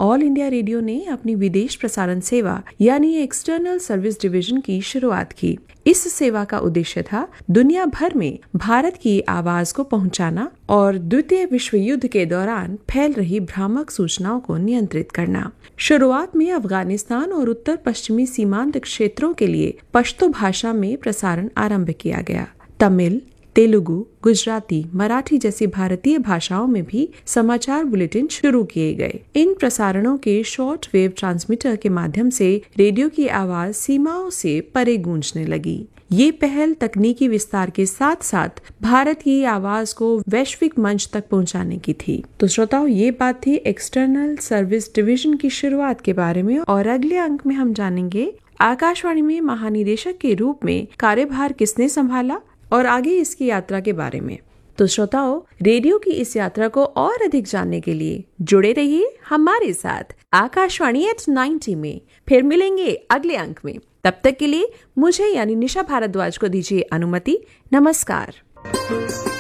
All India radio ने अपनी विदेश प्रसारण सेवा यानी एक्सटर्नल सर्विस डिवीजन की शुरुआत की। इस सेवा का उद्देश्य था दुनिया भर में भारत की आवाज को पहुंचाना और द्वितीय विश्व युद्ध के दौरान फैल रही भ्रामक सूचनाओं को नियंत्रित करना। शुरुआत में अफगानिस्तान और उत्तर पश्चिमी सीमांत क्षेत्रों के लिए पश्तो भाषा में प्रसारण आरंभ किया गया। तमिल, तेलुगु, गुजराती, मराठी जैसी भारतीय भाषाओं में भी समाचार बुलेटिन शुरू किए गए। इन प्रसारणों के शॉर्ट वेव ट्रांसमीटर के माध्यम से रेडियो की आवाज सीमाओं से परे गूंजने लगी। ये पहल तकनीकी विस्तार के साथ साथ भारत की आवाज को वैश्विक मंच तक पहुंचाने की थी। तो श्रोताओ, ये बात थी एक्सटर्नल सर्विस डिवीजन की शुरुआत के बारे में। और अगले अंक में हम जानेंगे आकाशवाणी में महानिदेशक के रूप में कार्यभार किसने संभाला और आगे इसकी यात्रा के बारे में। तो श्रोताओं, रेडियो की इस यात्रा को और अधिक जानने के लिए जुड़े रहिए हमारे साथ आकाशवाणी एट 90 में। फिर मिलेंगे अगले अंक में। तब तक के लिए मुझे यानी निशा भारद्वाज को दीजिए अनुमति। नमस्कार।